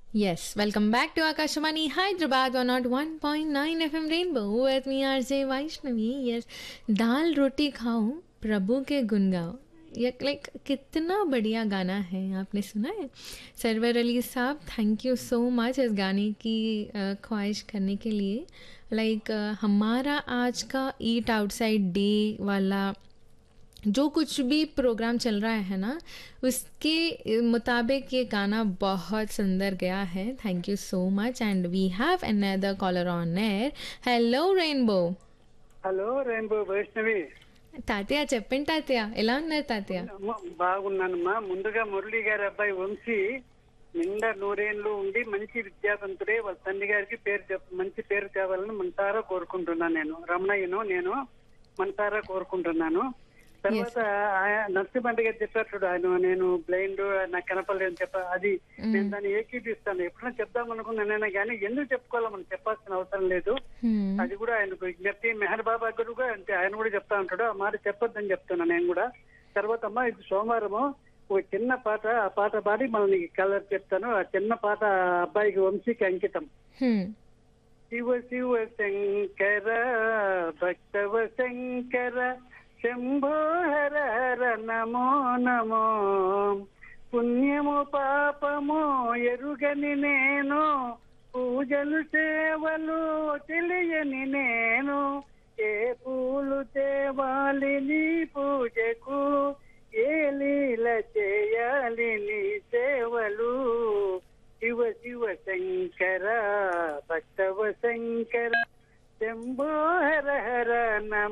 Yes, welcome back to Akashvani Hyderabad 101.9 FM Rainbow with me RJ Vaishnavi. Yes, दाल रोटी खाऊं प्रभु के गुण गाऊं. ये like कितना बढ़िया गाना है, आपने सुना है? सरवर अली साहब, थैंक यू सो मच इस गाने की ख्वाहिश करने के लिए. लाइक हमारा आज का ईट आउटसाइड डे वाला जो कुछ भी प्रोग्राम चल रहा है ना, उसके मुताबिक ये गाना बहुत सुंदर गया है. Thank you so much. And we have another collar on air. Hello rainbow. Hello rainbow Vaishnavi. తాతయ్య చెప్పండి తాతయ్య, ఎలా ఉన్నారు తాతయ్య? బాగున్నానమ్మా. ముందుగా మురళి గారి అబ్బాయి వంశీ నిండా నూరేళ్లు ఉండి మంచి విద్యావంతుడే, వాళ్ళ తండ్రి గారికి మంచి పేరు తేవాలని మనసారా కోరుకుంటున్నాను. నేను రమణయ్యను నేను మనసారా కోరుకుంటున్నాను. తర్వాత నరసింహ గారు చెప్పారు చూడు, ఆయన నేను బ్లైండ్, నాకు కనపడలేదు అని అది నేను దాన్ని ఏకీపిస్తాను. ఎప్పుడైనా చెప్దాం అనుకున్నానైనా కానీ ఎందుకు చెప్పుకోవాలో మనం చెప్పాల్సిన అవసరం లేదు. అది కూడా ఆయనకు విజ్ఞప్తి. మెహర్ బాబా గారు కూడా అంటే ఆయన కూడా చెప్తా ఉంటాడు, ఆ మాట చెప్పొద్దని చెప్తున్నా నేను కూడా. తర్వాత అమ్మా ఇది సోమవారము ఒక చిన్న పాట, ఆ పాట పాడి మళ్ళీ కలర్ చెప్తాను. ఆ చిన్న పాట అబ్బాయికి వంశీకి అంకితం. శివ శివ శంకర భక్తవ శంకర శంభో హర హర నమో నమో. పుణ్యము పాపము ఎరుగని నేను, పూజలు సేవలు తెలియని నేను, ఏ పూలు తేవాలి నీ పూజకు, ఏ లీల చేయాలి నీ సేవలు. శివ శివ శంకర భక్తవ శంకర శంభో హర హర నమో